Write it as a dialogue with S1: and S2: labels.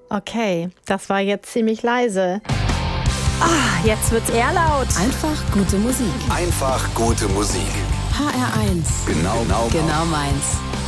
S1: Okay, das war jetzt ziemlich leise. Jetzt wird's eher laut.
S2: Einfach gute Musik.
S3: Einfach gute Musik.
S2: HR1.
S3: Genau
S2: Meins.